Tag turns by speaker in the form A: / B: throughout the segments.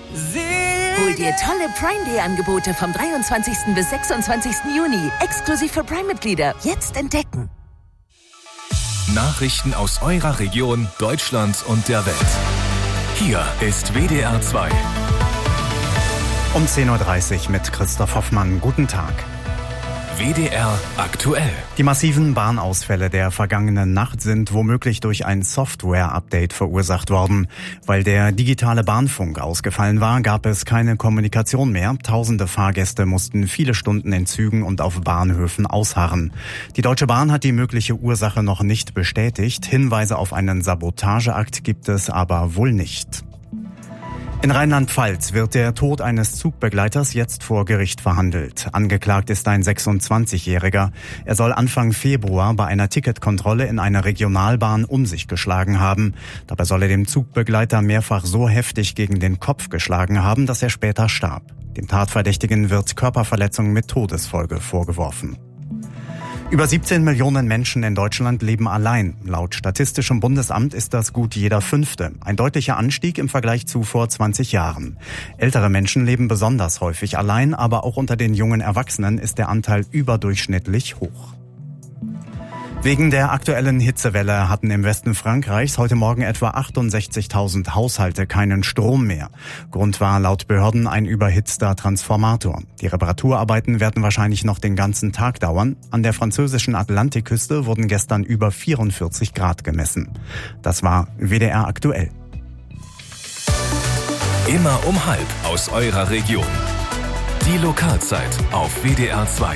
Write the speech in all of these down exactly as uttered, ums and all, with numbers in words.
A: Hol dir tolle Prime-Day-Angebote vom dreiundzwanzigsten bis sechsundzwanzigsten Juni. Exklusiv für Prime-Mitglieder. Jetzt entdecken.
B: Nachrichten aus eurer Region, Deutschland und der Welt. Hier ist W D R zwei.
C: Um zehn Uhr dreißig mit Christoph Hoffmann. Guten Tag.
B: W D R aktuell.
C: Die massiven Bahnausfälle der vergangenen Nacht sind womöglich durch ein Software-Update verursacht worden. Weil der digitale Bahnfunk ausgefallen war, gab es keine Kommunikation mehr. Tausende Fahrgäste mussten viele Stunden in Zügen und auf Bahnhöfen ausharren. Die Deutsche Bahn hat die mögliche Ursache noch nicht bestätigt. Hinweise auf einen Sabotageakt gibt es aber wohl nicht. In Rheinland-Pfalz wird der Tod eines Zugbegleiters jetzt vor Gericht verhandelt. Angeklagt ist ein sechsundzwanzigjähriger. Er soll Anfang Februar bei einer Ticketkontrolle in einer Regionalbahn um sich geschlagen haben. Dabei soll er dem Zugbegleiter mehrfach so heftig gegen den Kopf geschlagen haben, dass er später starb. Dem Tatverdächtigen wird Körperverletzung mit Todesfolge vorgeworfen. Über siebzehn Millionen Menschen in Deutschland leben allein. Laut Statistischem Bundesamt ist das gut jeder Fünfte. Ein deutlicher Anstieg im Vergleich zu vor zwanzig Jahren. Ältere Menschen leben besonders häufig allein, aber auch unter den jungen Erwachsenen ist der Anteil überdurchschnittlich hoch. Wegen der aktuellen Hitzewelle hatten im Westen Frankreichs heute Morgen etwa achtundsechzigtausend Haushalte keinen Strom mehr. Grund war laut Behörden ein überhitzter Transformator. Die Reparaturarbeiten werden wahrscheinlich noch den ganzen Tag dauern. An der französischen Atlantikküste wurden gestern über vierundvierzig Grad gemessen. Das war W D R aktuell.
B: Immer um halb aus eurer Region. Die Lokalzeit auf W D R zwei.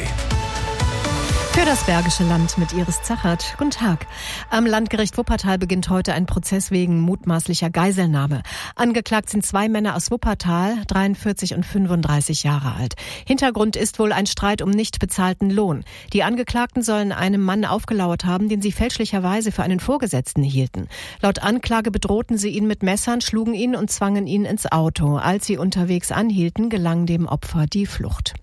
D: Für das Bergische Land mit Iris Zachert. Guten Tag. Am Landgericht Wuppertal beginnt heute ein Prozess wegen mutmaßlicher Geiselnahme. Angeklagt sind zwei Männer aus Wuppertal, dreiundvierzig und fünfunddreißig Jahre alt. Hintergrund ist wohl ein Streit um nicht bezahlten Lohn. Die Angeklagten sollen einem Mann aufgelauert haben, den sie fälschlicherweise für einen Vorgesetzten hielten. Laut Anklage bedrohten sie ihn mit Messern, schlugen ihn und zwangen ihn ins Auto. Als sie unterwegs anhielten, gelang dem Opfer die Flucht.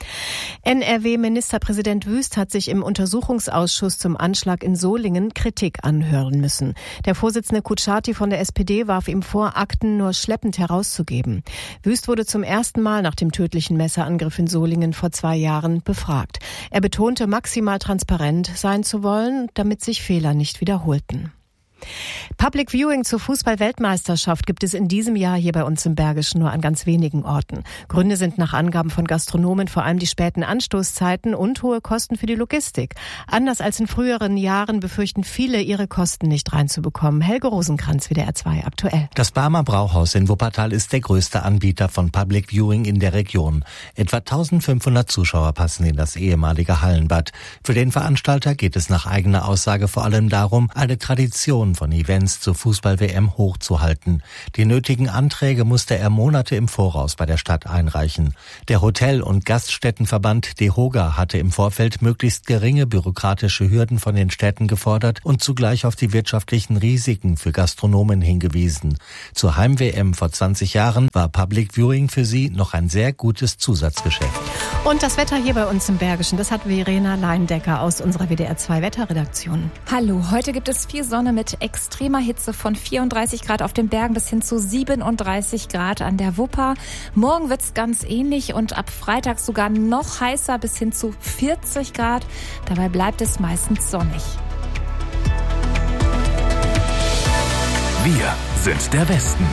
D: N R W-Ministerpräsident Wüst hat sich im Untersuchungsausschuss zum Anschlag in Solingen Kritik anhören müssen. Der Vorsitzende Kutschaty von der S P D warf ihm vor, Akten nur schleppend herauszugeben. Wüst wurde zum ersten Mal nach dem tödlichen Messerangriff in Solingen vor zwei Jahren befragt. Er betonte, maximal transparent sein zu wollen, damit sich Fehler nicht wiederholten. Public Viewing zur Fußball-Weltmeisterschaft gibt es in diesem Jahr hier bei uns im Bergischen nur an ganz wenigen Orten. Gründe sind nach Angaben von Gastronomen vor allem die späten Anstoßzeiten und hohe Kosten für die Logistik. Anders als in früheren Jahren befürchten viele, ihre Kosten nicht reinzubekommen. Helge Rosenkranz, W D R zwei aktuell.
E: Das Barmer Brauhaus in Wuppertal ist der größte Anbieter von Public Viewing in der Region. Etwa eintausendfünfhundert Zuschauer passen in das ehemalige Hallenbad. Für den Veranstalter geht es nach eigener Aussage vor allem darum, eine Tradition von Events zur Fußball-W M hochzuhalten. Die nötigen Anträge musste er Monate im Voraus bei der Stadt einreichen. Der Hotel- und Gaststättenverband DEHOGA hatte im Vorfeld möglichst geringe bürokratische Hürden von den Städten gefordert und zugleich auf die wirtschaftlichen Risiken für Gastronomen hingewiesen. Zur Heim-W M vor zwanzig Jahren war Public Viewing für sie noch ein sehr gutes Zusatzgeschäft.
D: Und das Wetter hier bei uns im Bergischen, das hat Verena Leindecker aus unserer W D R zwei Wetterredaktion.
F: Hallo, heute gibt es viel Sonne mit extremer Hitze von vierunddreißig Grad auf den Bergen bis hin zu siebenunddreißig Grad an der Wupper. Morgen wird's ganz ähnlich und ab Freitag sogar noch heißer bis hin zu vierzig Grad. Dabei bleibt es meistens sonnig.
B: Wir sind der Westen.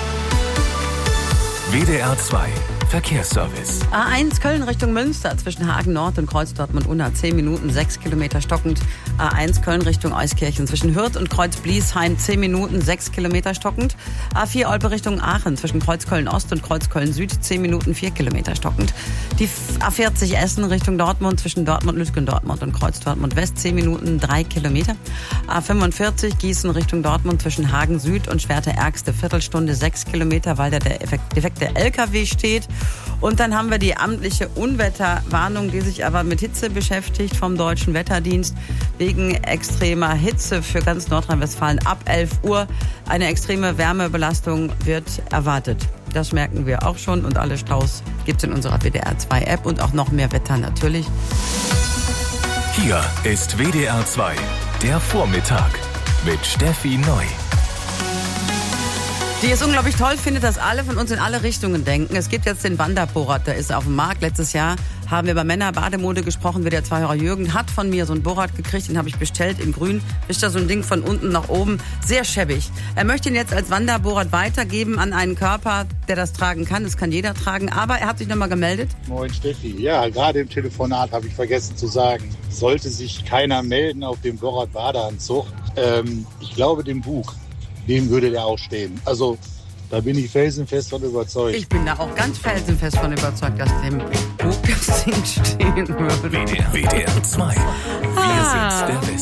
B: W D R zwei Verkehrsservice.
G: A eins Köln Richtung Münster zwischen Hagen Nord und Kreuz Dortmund-Unna zehn Minuten, sechs Kilometer stockend. A eins Köln Richtung Euskirchen zwischen Hürth und Kreuz Bliesheim zehn Minuten, sechs Kilometer stockend. A vier Olpe Richtung Aachen zwischen Kreuz Köln Ost und Kreuz Köln Süd zehn Minuten, vier Kilometer stockend. Die A vierzig Essen Richtung Dortmund zwischen Dortmund Lütgen Dortmund und Kreuz Dortmund West zehn Minuten, drei Kilometer. A fünfundvierzig Gießen Richtung Dortmund zwischen Hagen Süd und Schwerte Ärgste Viertelstunde, sechs Kilometer, weil da der defekte L K W steht. Und dann haben wir die amtliche Unwetterwarnung, die sich aber mit Hitze beschäftigt vom Deutschen Wetterdienst. Wegen extremer Hitze für ganz Nordrhein-Westfalen ab elf Uhr. Eine extreme Wärmebelastung wird erwartet. Das merken wir auch schon und alle Staus gibt es in unserer W D R zwei App und auch noch mehr Wetter natürlich.
B: Hier ist W D R zwei, der Vormittag mit Steffi Neu.
G: Die es unglaublich toll findet, dass alle von uns in alle Richtungen denken. Es gibt jetzt den Wanderbohrrad, der ist auf dem Markt. Letztes Jahr haben wir über Männer-Bademode gesprochen. Wie der Zweihörer Jürgen hat von mir so ein Bohrrad gekriegt, den habe ich bestellt in grün. Ist da so ein Ding von unten nach oben, sehr schäbig. Er möchte ihn jetzt als Wanderbohrrad weitergeben an einen Körper, der das tragen kann. Das kann jeder tragen, aber er hat sich nochmal gemeldet.
H: Moin Steffi, ja, gerade im Telefonat habe ich vergessen zu sagen, sollte sich keiner melden auf dem Bohrrad-Badeanzug. Ähm, ich glaube, dem Bug, dem würde der auch stehen. Also da bin ich felsenfest von überzeugt.
G: Ich bin da auch ganz felsenfest von überzeugt, dass dem Bug das Ding stehen würde.
B: W D R zwei. Wir
G: Ah.
B: sind der Westen.